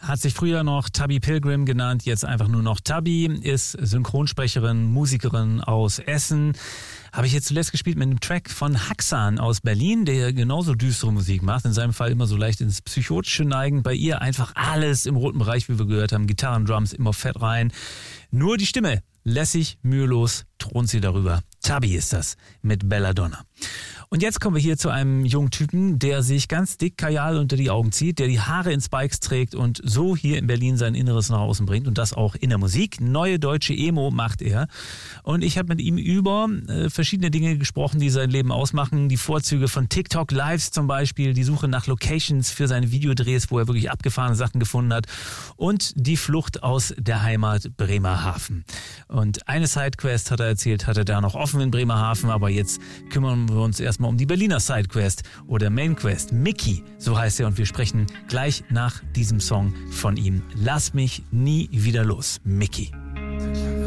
hat sich früher noch Tabby Pilgrim genannt, jetzt einfach nur noch Tabby, ist Synchronsprecherin, Musikerin aus Essen. Habe ich jetzt zuletzt gespielt mit einem Track von Haxan aus Berlin, der genauso düstere Musik macht. In seinem Fall immer so leicht ins Psychotische neigend. Bei ihr einfach alles im roten Bereich, wie wir gehört haben. Gitarren, Drums, immer fett rein. Nur die Stimme, lässig, mühelos, thront sie darüber. Tabby ist das mit Belladonna. Und jetzt kommen wir hier zu einem jungen Typen, der sich ganz dick Kajal unter die Augen zieht, der die Haare in Spikes trägt und so hier in Berlin sein Inneres nach außen bringt und das auch in der Musik. Neue deutsche Emo macht er. Und ich habe mit ihm über verschiedene Dinge gesprochen, die sein Leben ausmachen. Die Vorzüge von TikTok Lives zum Beispiel, die Suche nach Locations für seine Videodrehs, wo er wirklich abgefahrene Sachen gefunden hat und die Flucht aus der Heimat Bremerhaven. Und eine Sidequest, hat er erzählt, hat er da noch offen in Bremerhaven, aber jetzt kümmern wir uns erstmal um die Berliner Sidequest oder Mainquest. Mickey, so heißt er, und wir sprechen gleich nach diesem Song von ihm. Lass mich nie wieder los, Mickey.